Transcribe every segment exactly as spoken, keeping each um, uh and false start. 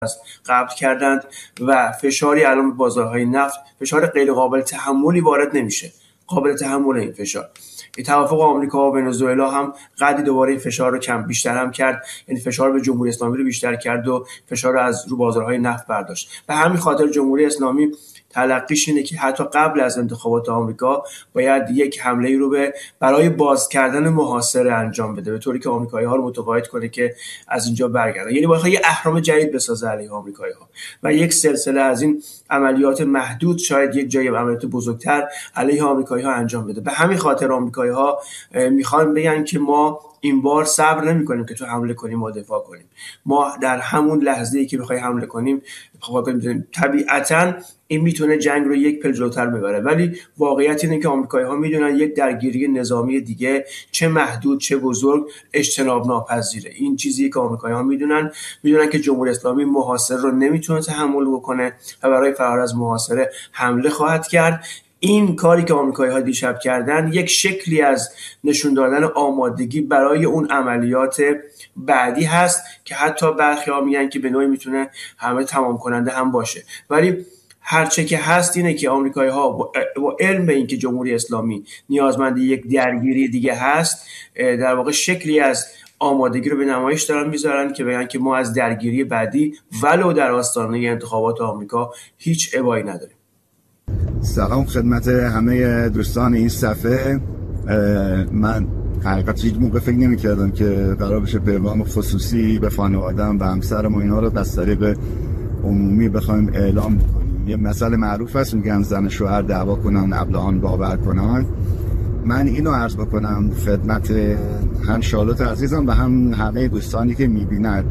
قبض کردند و فشاری الان به بازارهای نفت، فشار غیر قابل تحملی وارد نمیشه. قابل تحمل این فشار. این توافق آمریکا و ونزوئلا هم قدری دوباره این فشار رو کم بیشتر هم کرد، یعنی فشار به جمهوری اسلامی رو بیشتر کرد و فشار رو از رو بازارهای نفت برداشت. به همین خاطر جمهوری اسلامی تلقیش اینه که حتی قبل از انتخابات آمریکا باید یک حمله رو به برای باز کردن محاصره انجام بده، به طوری که آمریکایی‌ها رو متقاعد کنه که از اینجا برگردن. یعنی باید یه اهرم جدید بسازه علیه آمریکایی‌ها و یک سلسله از این عملیات محدود، شاید یک جای عملیات بزرگتر علیه آمریکایی‌ها انجام بده. به همین خاطر آمریکایی‌ها میخوان بگن که ما این بار صبر نمی‌کنیم که تو حمله کنیم ما دفاع کنیم. ما در همون لحظه‌ای که بخوای حمله کنیم دفاع کنیم. طبیعتاً این میتونه جنگ رو یک پل جلوتر ببره، ولی واقعیت اینه که آمریکایی‌ها میدونن یک درگیری نظامی دیگه چه محدود چه بزرگ اجتناب ناپذیره. این چیزیه که آمریکایی‌ها میدونن، میدونن که جمهوری اسلامی محاصره رو نمیتونه تحمل بکنه و برای فرار از محاصره حمله خواهد کرد. این کاری که آمریکایی‌ها دیشب کردن یک شکلی از نشون دادن آمادگی برای اون عملیات بعدی هست که حتی برخی‌ها میگن که به نوعی میتونه همه تمام کننده هم باشه. ولی هرچه که هست اینه که آمریکایی‌ها با علم به این که جمهوری اسلامی نیازمند یک درگیری دیگه هست، در واقع شکلی از آمادگی رو به نمایش دارن میذارن که بگن که ما از درگیری بعدی ولو در آستانه انتخابات آمریکا هیچ ابایی نداریم. سلام خدمت همه دوستان این صفحه. من حقیقت هیچ موقع فکر نمی کردم که قرار بشه پیغام خصوصی به خانواده‌ام و همسرم و اینا رو از طریق عمومی بخوایم اعلام کنیم. یه مسئله معروف هست میگن زن شوهر دعوا کنن ابلهان باور کنن. من اینو عرض بکنم خدمت هم شالوت عزیزم و هم همه دوستانی که میبینن.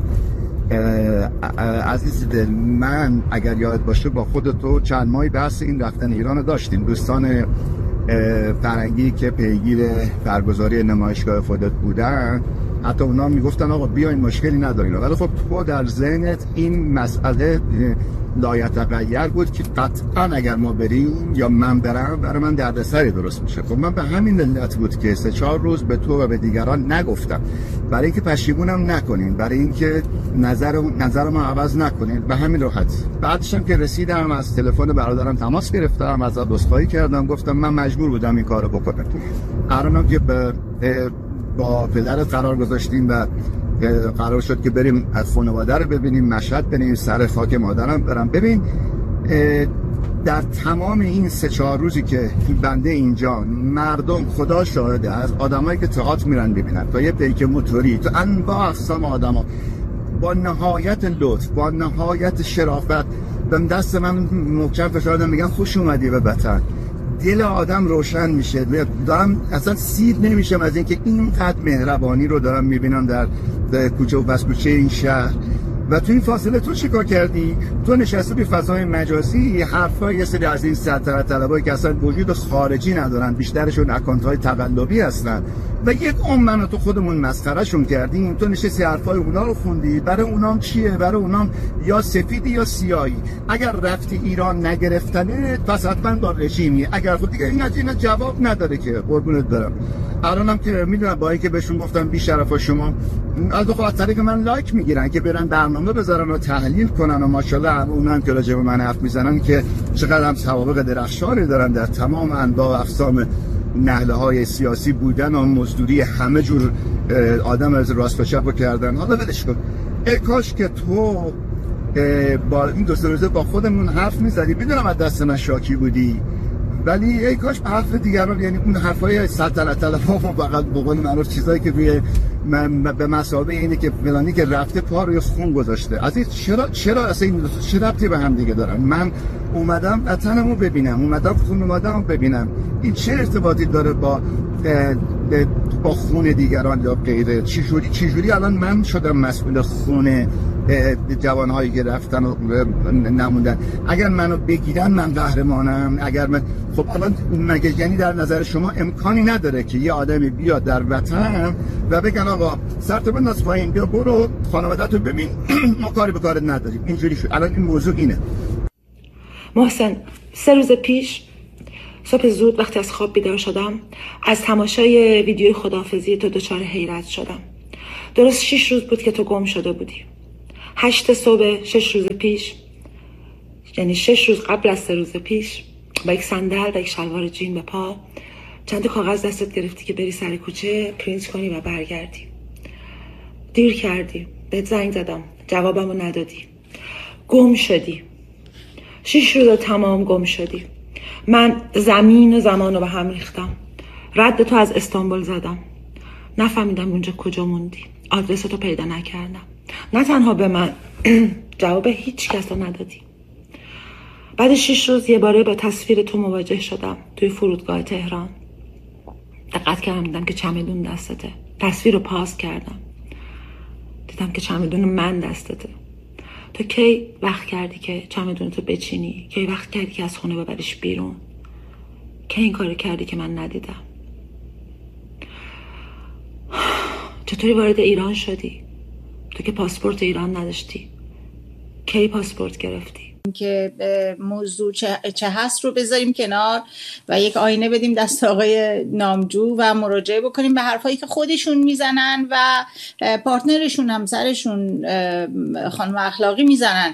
عزیز دل من اگر یاد باشه با خودتو چند ماهی بحث این رفتن ایران داشتیم. دوستان فرنگی که پیگیر برگزاری نمایشگاه خودت بودن حتی اونا میگفتن آقا بیاین مشکلی ندارین، ولی خب تو در ذهنت این مسئله لایتغیر بود که قطعا اگر ما بریم یا من برم برای من دردسری درست میشه. خب من به همین علت بود که سه چهار روز به تو و به دیگران نگفتم، برای اینکه پشیمونم نکنین، برای اینکه نظر نظر ما عوض نکنین. به همین راحت. بعدش هم که رسیدم از تلفن برادرم تماس گرفتم، ازش عذرخواهی کردم، گفتم من مجبور بودم این کارو بکنم. قرارم که به با پدرت قرار گذاشتیم و قرار شد که بریم از خانواده رو ببینیم، مشهد بریم، سر خاک مادرم برم. ببین در تمام این سه چهار روزی که بنده اینجا، مردم خدا شاهده از آدمایی که تئاتر میرن ببینن تا یه پیک موتوری تو انواع اقسام آدما با نهایت لطف با نهایت شرافت به دست من محکم فشار دادن، میگن خوش اومدی به وطن. دل آدم روشن میشه. دارم اصلا سیر نمیشم از اینکه اینقدر مهربانی رو دارم میبینم در, در کوچه و بس کوچه این شهر. و تو این فاصله تو چیکار کردی؟ تو نشسته به فضای مجازی حرفای یه سری از این سلطنت طلبایی که اصلا وجود خارجی ندارن، بیشترشون اکانت‌های تقلبی هستن و یک عمر تو خودمون مسخرهشون کردیم. تو نشستی حرفای اونا رو خوندی. برای اونام چیه؟ برای اونام یا سفیدی یا سیاهی. اگر رفتی ایران نگرفتنه پس حتما با رژیمی. اگر خود دیگه این از اینا جواب نداره که قربونت برم. الانم که میدونم با اینکه بهشون گفتم بی شرفا شما از خاطر طریق من لایک میگیرن که برن برنامه بذارن و تحلیل کنن و ماشاءالله اونم که راجع به من حرف میزنن که چقدر هم سوابق درخشانی دارن در تمام انواع و اقسام نهله های سیاسی بودن و مزدوری همه جور آدم از راست و چپ کردن. حالا ولش کن. ای کاش که تو با این دو سه روزه با خودمون حرف میزدی. میدونم از دست من شاکی بودی، ولی ای کاش به حرف دیگران، یعنی اون حرفای سلطنت طلبها و فقط به قول معروف چیزایی که روی به مثابه اینه که فلانی که رفته پا روی خون گذاشته. از این چرا چرا اصلا این چه ربطی به هم دیگه دارن؟ من اومدم وطنمو ببینم، اومدم خانواده‌مو ببینم. این چه ارتباطی داره با با خون دیگران یا غیره؟ چجوری چجوری الان من شدم مسئول خون جوانهایی که رفتن و نموندن؟ اگر منو بگیرن من قهرمانم. اگر من خب الان مگه یعنی در نظر شما امکانی نداره که یه آدمی بیاد در وطن و بگن آقا سرتو بنداز پایین، بیا برو خانواده‌تو ببین، ما کاری به کارت نداریم؟ اینجوری شد. الان این موضوع اینه. محسن، سه روز پیش صبح زود وقتی از خواب بیدار شدم از تماشای ویدیوی خداحافظی تو دچار حیرت شدم. درست شش روز بود که تو گم شده بودی. هشت صبح شش روز پیش، یعنی شش روز قبل از سه روز پیش، با یک صندل و یک شلوار جین به پا، چند تا کاغذ دستت گرفتی که بری سر کوچه پرینت کنی و برگردی. دیر کردی، بهت زنگ زدم، جوابمو ندادی، گم شدی. شش روز تمام گم شدی. من زمین و زمان رو به هم ریختم. رد تو از استانبول زدم، نفهمیدم اونجا کجا موندی. آدرس تو پیدا نکردم. نه تنها به من، جواب هیچ کس رو ندادی. بعد شش روز یه باره با تصویر تو مواجه شدم توی فرودگاه تهران. دقت کردم دیدم که چمدون دستته. تصویر رو پاس کردم، دیدم که چمدون من دستته. تو کی وقت کردی که چمدون تو بچینی؟ کی وقت کردی که از خونه ببریش بیرون؟ کی این کارو کردی که من ندیدم؟ چطوری وارد ایران شدی؟ تو که پاسپورت ایران نداشتی. کی پاسپورت گرفتی؟ که موضوع چه, چه هست رو بذاریم کنار و یک آینه بدیم دست آقای نامجو و مراجعه بکنیم به حرفایی که خودشون میزنن و پارتنرشون، همسرشون، خانم اخلاقی میزنن.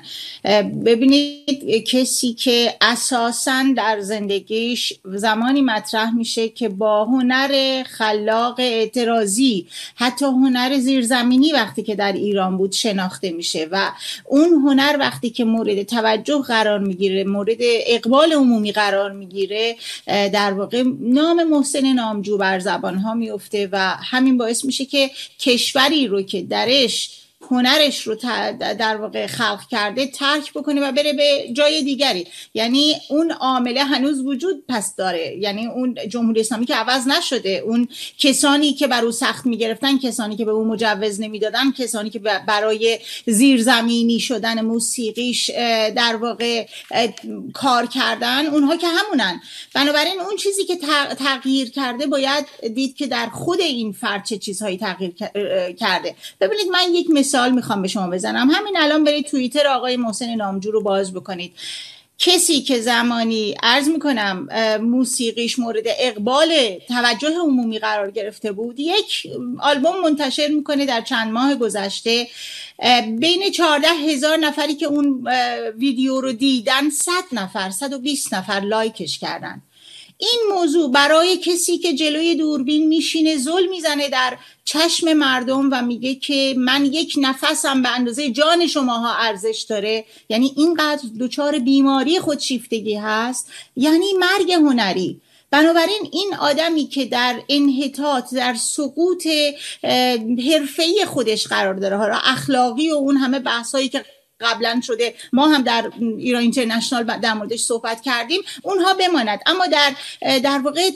ببینید، کسی که اساساً در زندگیش زمانی مطرح میشه که با هنر خلاق اعتراضی، حتی هنر زیرزمینی وقتی که در ایران بود شناخته میشه و اون هنر وقتی که مورد توجه قرار میگیره، مورد اقبال عمومی قرار میگیره، در واقع نام محسن نامجو بر زبانها میفته و همین باعث میشه که کشوری رو که درش هنرش رو در واقع خلق کرده ترک بکنه و بره به جای دیگری. یعنی اون عامله هنوز وجود پس داره، یعنی اون جمهوری اسلامی که عوض نشده، اون کسانی که بر او سخت میگرفتن، کسانی که به او مجوز نمیدادن، کسانی که برای زیرزمینی شدن موسیقیش در واقع کار کردن، اونها که همونن. بنابراین اون چیزی که تغییر کرده باید دید که در خود این فرد چه چیزهایی تغییر کرده. ببینید، من یک مثال میخوام به شما بزنم. همین الان برید توییتر آقای محسن نامجو رو باز بکنید. کسی که زمانی عرض میکنم موسیقیش مورد اقبال توجه عمومی قرار گرفته بود، یک آلبوم منتشر میکنه در چند ماه گذشته. بین چهارده هزار نفری که اون ویدیو رو دیدن، صد نفر، صد و بیست نفر لایکش کردن. این موضوع برای کسی که جلوی دوربین میشینه زل میزنه در چشم مردم و میگه که من یک نفسم به اندازه جان شماها ارزش داره، یعنی اینقدر دچار بیماری خودشیفتگی هست، یعنی مرگ هنری. بنابراین این آدمی که در انحطاط، در سقوط حرفه‌ای خودش قرار داره، حالا اخلاقی و اون همه بحثایی که قبلا شده، ما هم در ایران اینترنشنال در موردش صحبت کردیم، اونها بماند، اما در در واقع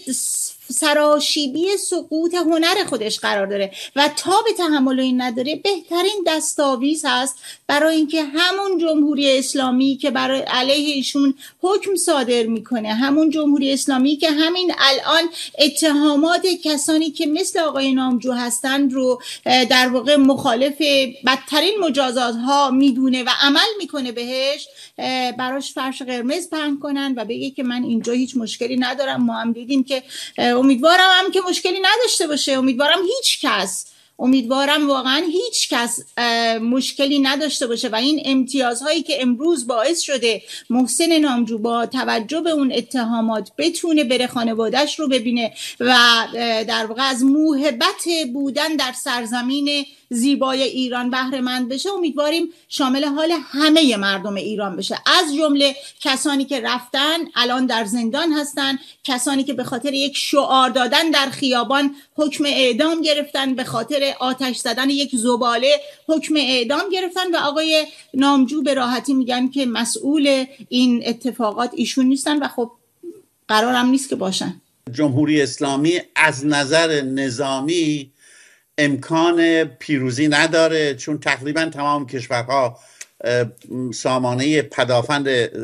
سراشیبی سقوط هنر خودش قرار داره و تا به تحمل این نداره، بهترین دستاویز هست برای اینکه همون جمهوری اسلامی که برای علیه ایشون حکم صادر میکنه، همون جمهوری اسلامی که همین الان اتهامات کسانی که مثل آقای نامجو هستند رو در واقع مخالف بدترین مجازات ها میدونه و عمل میکنه بهش، براش فرش قرمز پهن کنن و بگه که من اینجا هیچ مشکلی ندارم. ما هم دیدیم که امیدوارم هم که مشکلی نداشته باشه، امیدوارم هیچ کس امیدوارم واقعا هیچ کس مشکلی نداشته باشه و این امتیازهایی که امروز باعث شده محسن نامجو با توجه به اون اتهامات بتونه بره خانواده‌اش رو ببینه و در واقع از موهبت بودن در سرزمین زیبای ایران بهره مند بشه، امیدواریم شامل حال همه مردم ایران بشه، از جمله کسانی که رفتن الان در زندان هستن، کسانی که به خاطر یک شعار دادن در خیابان حکم اعدام گرفتن، به خاطر آتش زدن یک زباله حکم اعدام گرفتن و آقای نامجو به راحتی میگن که مسئول این اتفاقات ایشون نیستن و خب قرارم نیست که باشن. جمهوری اسلامی از نظر نظامی امکان پیروزی نداره، چون تقریبا تمام کشورها سامانه پدافند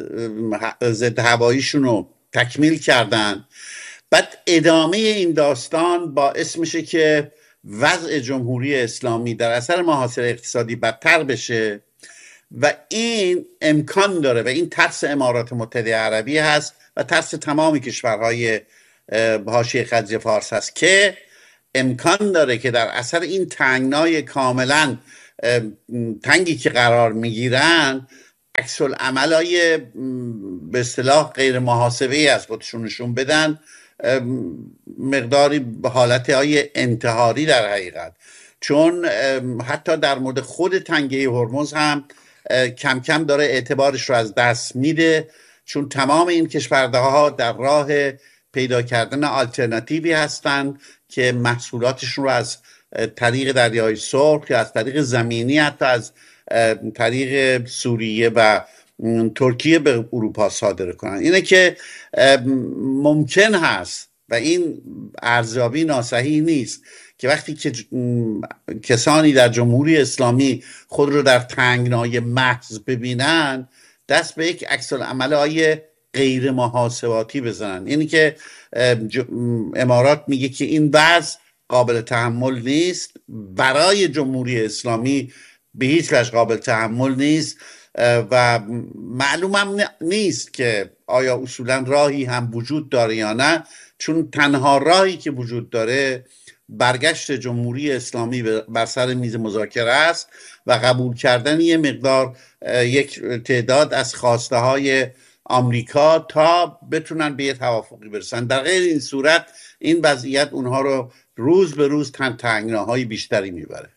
ضد هواییشون رو تکمیل کردن. بعد ادامه این داستان باعث میشه که وضع جمهوری اسلامی در اثر محاصره اقتصادی بدتر بشه و این امکان داره و این ترس امارات متحده عربی هست و ترس تمامی کشورهای حاشیه خلیج فارس هست که امکان داره که در اثر این تنگنای کاملا تنگی که قرار میگیرن عکس العملای به اصطلاح غیر محاسبه از خودشون نشون بدن، مقداری به حالت های انتحاری در حقیقت. چون حتی در مورد خود تنگه هرمز هم کم کم داره اعتبارش رو از دست میده، چون تمام این کشورها در راه پیدا کردن آلترناتیوی هستند که محصولاتشون رو از طریق دریای سرخ یا از طریق زمینی، حتی از طریق سوریه و ترکیه به اروپا صادر کنن. اینه که ممکن هست و این ارزیابی ناصحیح نیست که وقتی که کسانی در جمهوری اسلامی خود رو در تنگنای محض ببینن دست به یک عکس العمل‌های غیر محاسباتی بزنن. اینی که امارات میگه که این وضع قابل تحمل نیست، برای جمهوری اسلامی به هیچ وجه قابل تحمل نیست و معلومم نیست که آیا اصولا راهی هم وجود داره یا نه، چون تنها راهی که وجود داره برگشت جمهوری اسلامی بر سر میز مذاکره است و قبول کردن یه مقدار یک تعداد از خواسته های آمریکا تا بتونن به یه توافقی برسن. در غیر این صورت این وضعیت اونها رو روز به روز تنگناهای بیشتری میبره.